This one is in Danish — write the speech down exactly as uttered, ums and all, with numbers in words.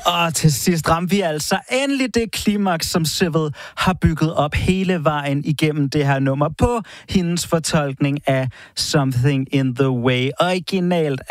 Og til sidst ramte vi altså endelig det klimaks, som Civil har bygget op hele vejen igennem det her nummer på hendes fortolkning af Something in the Way. Originalt